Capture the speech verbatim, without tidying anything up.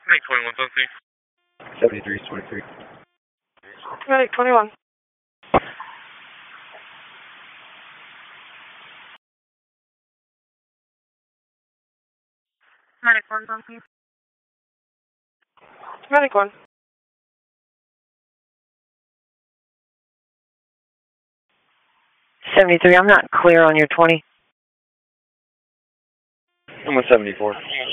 Medic twenty-one, something. seventy-three, twenty-three. Medic twenty-one. Medic one, something. Medic one. seventy-three, I'm not clear on your twenty. I'm with seventy-four.